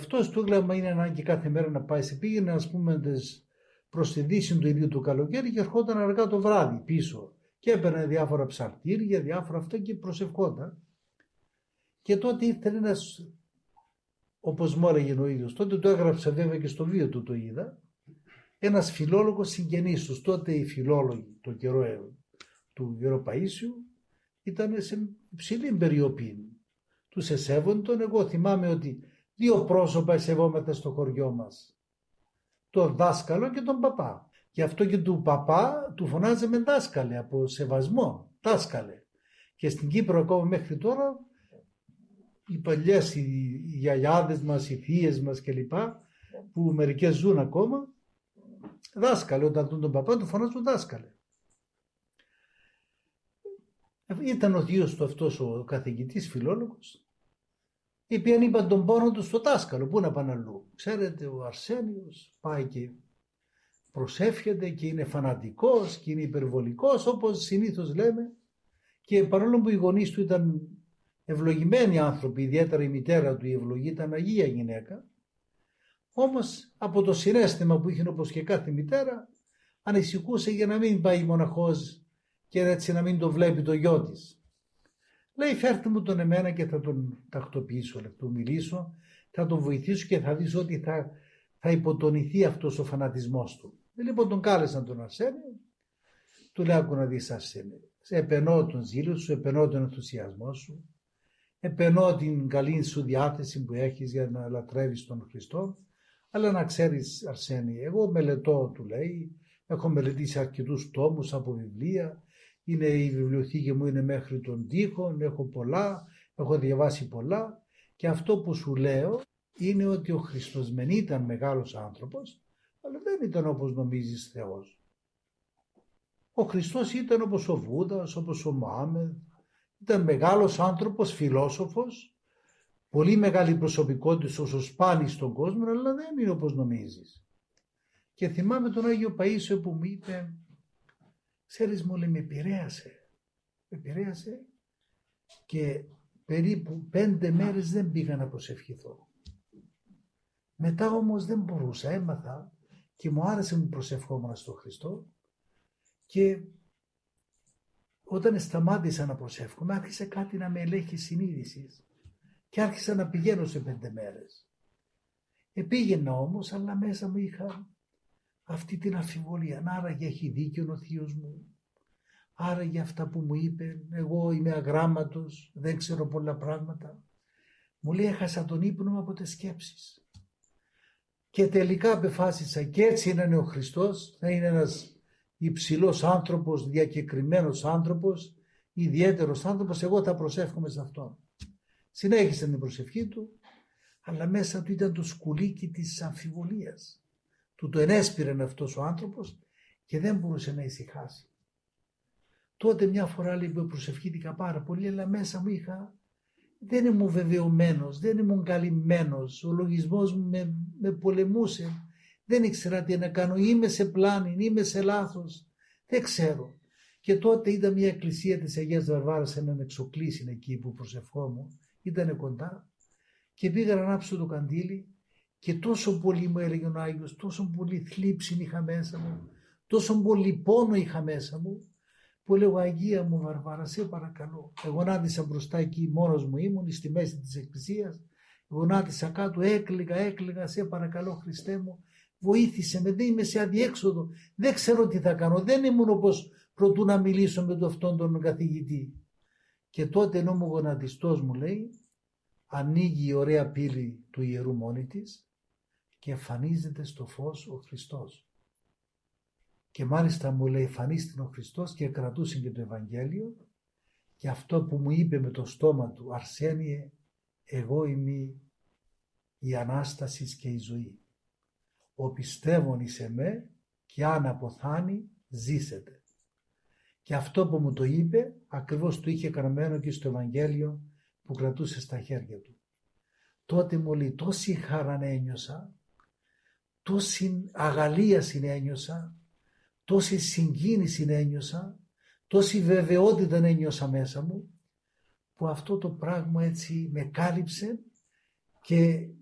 αυτός του έλεγα, είναι ανάγκη κάθε μέρα να πάει. Πήγαινε, ας πούμε, προς τη δύση του ήλιου του καλοκαίρι και ερχόταν αργά το βράδυ πίσω. Και έπαιρνε διάφορα ψαρτήρια, διάφορα αυτά και προσευχόταν. Και τότε ήρθε ένας, όπως μου έλεγε ο ίδιος, τότε το έγραψα βέβαια και στο βίο του το είδα, ένας φιλόλογος συγγενής τους. Τότε οι φιλόλογοι το καιρό του Γεροπαΐσιου ήταν σε υψηλή περιοπή. Τους εσέβοντον. Εγώ θυμάμαι ότι δύο πρόσωπα εσεβόμαστε στο χωριό μας. Τον δάσκαλο και τον παπά. Γι' αυτό και του παπά του φωνάζαμε δάσκαλε, από σεβασμό, δάσκαλε. Και στην Κύπρο ακόμα μέχρι τώρα οι παλιές, οι γιαγιάδες μας, οι θείες μας κλπ, που μερικές ζουν ακόμα, δάσκαλε, όταν τον παπά του φωνάζουν δάσκαλε. Ήταν ο θείος του αυτός ο καθηγητής φιλόλογος, οι οποίοι είπαν τον πόνο του στο δάσκαλο, πού να πάνε αλλού. Ξέρετε, ο Αρσένιος πάει και προσεύχεται και είναι φανατικός και είναι υπερβολικός, όπως συνήθως λέμε, και παρόλο που οι γονείς του ήταν ευλογημένοι άνθρωποι, ιδιαίτερα η μητέρα του η ευλογή ήταν αγία γυναίκα, όμως από το συναίσθημα που είχε όπως και κάθε μητέρα ανησυχούσε για να μην πάει μοναχός και έτσι να μην το βλέπει το γιο της. Λέει, φέρτε μου τον εμένα και θα τον τακτοποιήσω, θα του μιλήσω, θα τον βοηθήσω και θα δεις ότι θα υποτονηθεί αυτός ο φανατισμός του. Λοιπόν, τον κάλεσαν τον Αρσένιο, του λέει, άκου να δεις Αρσένιο, επενώ τον ζήλο σου, επενώ τον ενθουσιασμό σου, επενώ την καλή σου διάθεση που έχεις για να λατρεύεις τον Χριστό, αλλά να ξέρεις Αρσένη, εγώ μελετώ, του λέει, έχω μελετήσει αρκετούς τόμους από βιβλία, η βιβλιοθήκη μου είναι μέχρι τον τοίχο, έχω πολλά, έχω διαβάσει πολλά και αυτό που σου λέω είναι ότι ο Χριστός μεν ήταν μεγάλος άνθρωπος, αλλά δεν ήταν όπως νομίζεις Θεός. Ο Χριστός ήταν όπως ο Βούδας, όπως ο Μωάμεθ, ήταν μεγάλος άνθρωπος, φιλόσοφος, πολύ μεγάλη προσωπικότητα όσο σπάνι στον κόσμο, αλλά δεν είναι όπως νομίζεις. Και θυμάμαι τον Άγιο Παΐσιο που μου είπε, ξέρεις μου, λέει, με επηρέασε και περίπου 5 μέρες δεν πήγα να προσευχηθώ. Μετά όμως δεν μπορούσα, έμαθα και μου άρεσε μου προσευχόμουν στον Χριστό και όταν σταμάτησα να προσεύχομαι άρχισε κάτι να με ελέγχει συνείδησης και άρχισα να πηγαίνω σε 5 μέρες. Πήγαινα όμως, αλλά μέσα μου είχα αυτή την αμφιβολία, άραγε έχει δίκιο ο θείος μου, άραγε αυτά που μου είπε, εγώ είμαι αγράμματος, δεν ξέρω πολλά πράγματα. Μου λέει, έχασα τον ύπνο μου από τις σκέψεις. Και τελικά απεφάσισα και έτσι είναι ο Χριστός, θα είναι ένας υψηλός άνθρωπος, διακεκριμένος άνθρωπος, ιδιαίτερος άνθρωπος, εγώ θα προσεύχομαι σε αυτόν. Συνέχισε την προσευχή του, αλλά μέσα του ήταν το σκουλίκι της αμφιβολίας. Του το ενέσπηρε αυτός ο άνθρωπος και δεν μπορούσε να ησυχάσει. Τότε μια φορά λέει που προσευχήθηκα πάρα πολύ, αλλά μέσα μου δεν ήμουν βεβαιωμένος, δεν ήμουν καλυμμένος, ο λογισμός μου με πολεμούσε, δεν ήξερα τι να κάνω, είμαι σε πλάνη, είμαι σε λάθος, δεν ξέρω. Και τότε είδα μια εκκλησία της Αγίας Βαρβάρας, έναν εξοκλήσιν εκεί που προσευχόμουν, ήταν κοντά και πήγα να ανάψω το καντήλι και τόσο πολύ μου έλεγε ο Άγιος, τόσο πολύ θλίψη είχα μέσα μου, τόσο πολύ πόνο είχα μέσα μου, που λέω, Αγία μου Βαρβάρα, σε παρακαλώ. Γονάτισα μπροστά εκεί, μόνος μου ήμουν, στη μέση της εκκλησίας, γονάτισα κάτω, έκλαιγα, σε παρακαλώ Χριστέ μου, βοήθησε με, δεν είμαι σε αδιέξοδο, δεν ξέρω τι θα κάνω, δεν ήμουν όπως προτού να μιλήσω με αυτόν τον καθηγητή. Και τότε ενώ μου γονατιστός μου λέει, ανοίγει η ωραία πύλη του Ιερού μόνη της και εμφανίζεται στο φως ο Χριστός. Και μάλιστα μου λέει, εμφανίστηκε ο Χριστός και κρατούσε και το Ευαγγέλιο και αυτό που μου είπε με το στόμα του, Αρσένιε, εγώ είμαι η Ανάσταση και η ζωή. Ο πιστεύων εις εμέ και αν αποθάνει ζήσετε. Και αυτό που μου το είπε ακριβώς το είχε γραμμένο και στο Ευαγγέλιο που κρατούσε στα χέρια του. Τότε μου λέει, τόση χαρά ένιωσα, τόση αγαλίαση ένιωσα, τόση συγκίνηση ένιωσα, τόση βεβαιότητα ένιωσα μέσα μου, που αυτό το πράγμα έτσι με κάλυψε και